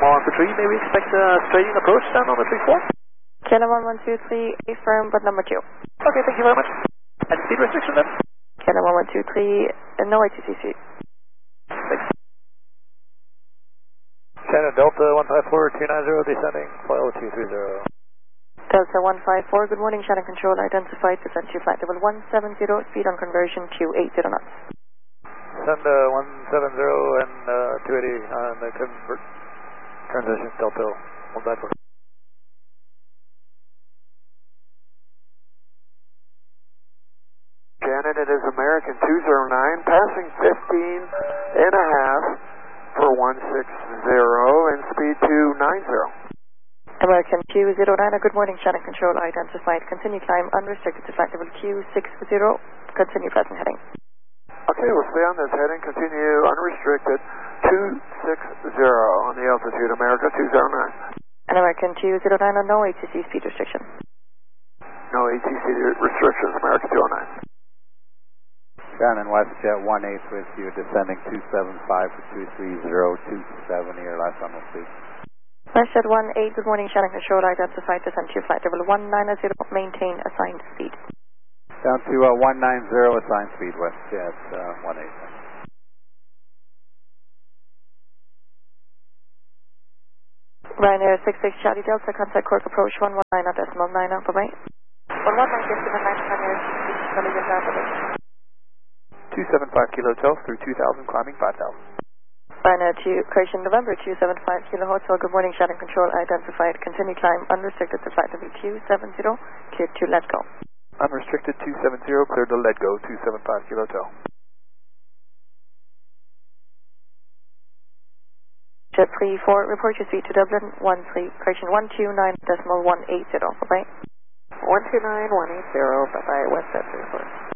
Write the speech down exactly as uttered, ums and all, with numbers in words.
one for three, may we expect a straight approach down on the three four? Kilo one one two three, A firm, but number two. Okay, thank you very much. And speed restriction then? Kilo one one two three, uh, no A T C C. Thanks. Shannon Delta one five four two nine zero descending, file two three zero. Delta one five four, good morning, Shannon Control, identified, descent to flight level one seven zero, speed on conversion Q eight zero knots. Send uh, one seven zero and uh, two eighty on the convert transition Delta one five four. Shannon, it is American two zero nine, passing fifteen and a half for one six zero and speed two nine zero. American Q zero nine, good morning, Shannon Control, identified, continue climb, unrestricted to flight level Q six zero, continue present heading. Okay, we'll stay on this heading, continue unrestricted, two six zero on the altitude, America two zero nine. And American Q zero nine, no A T C speed restriction. No A T C restrictions, America two oh nine. Shannon, WestJet one eight with you, descending two seven five for two three zero two seven, your last on the speed. WestJet one eight, good morning, Shannon Control, identified, descent to flight level one nine zero, maintain assigned speed. Down to uh, one nine zero, assigned speed, WestJet uh, one eight. Ryanair six six Charlie Delta, contact Cork approach one one nine at decimal nine, bye-bye. one one nine, decimal nine, Ryanair six six Charlie Delta, bye-bye. two seven five Kilo Hotel through two thousand, climbing five thousand. Ryanair two, Creation November two seven five Kilo Hotel, good morning, Shannon Control, identified, continue climb, unrestricted to flight level Q seven zero, clear to let go. Unrestricted two seven zero, clear to let go, two seven five Kilo Hotel. Jet three four, report your speed to Dublin, one three, Creation one two nine decimal one eight zero, bye-bye. one two nine one eight zero, bye-bye, WestJet three four.